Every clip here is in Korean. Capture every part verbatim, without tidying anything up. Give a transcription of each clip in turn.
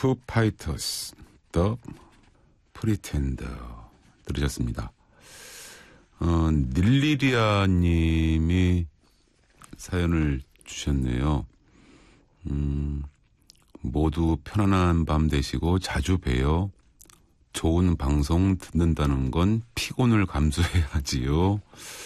Foo Fighters, The Pretender 들으셨습니다. 어, 닐리리아 님이 사연을 주셨네요. 음, 모두 편안한 밤 되시고 자주 봬요. 좋은 방송 듣는다는 건 피곤을 감수해야지요.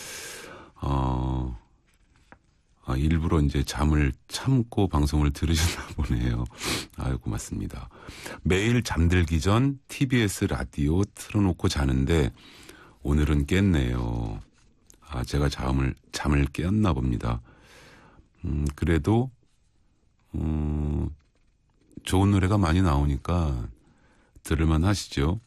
어, 아, 일부러 이제 잠을 참고 방송을 들으시나 보네요. 아유, 고맙습니다. 매일 잠들기 전 티비에스 라디오 틀어놓고 자는데 오늘은 깼네요. 아, 제가 잠을, 잠을 깼나 봅니다. 음, 그래도, 음, 좋은 노래가 많이 나오니까 들을만 하시죠?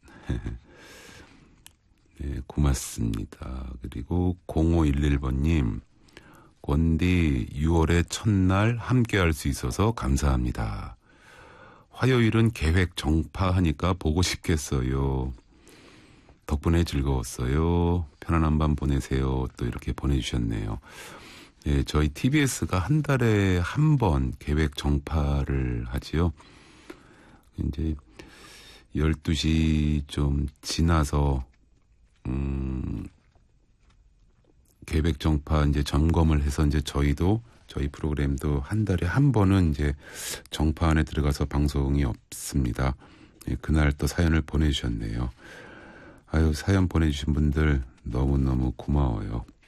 네, 고맙습니다. 그리고 공오일일 번님, 권디 유월의 첫날 함께 할 수 있어서 감사합니다. 화요일은 계획 정파하니까 보고 싶겠어요. 덕분에 즐거웠어요. 편안한 밤 보내세요. 또 이렇게 보내주셨네요. 네, 저희 티비에스가 한 달에 한 번 계획 정파를 하지요. 이제 열두 시 좀 지나서 음, 계획 정파 이제 점검을 해서 이제 저희도 저희 프로그램도 한 달에 한 번은 이제 정파 안에 들어가서 방송이 없습니다. 네, 그날 또 사연을 보내주셨네요. 아유, 사연 보내주신 분들 너무너무 고마워요.